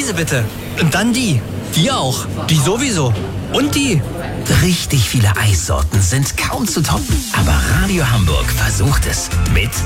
Diese bitte. Und dann die. Die auch. Die sowieso. Und die. Richtig viele Eissorten sind kaum zu toppen. Aber Radio Hamburg versucht es. Mit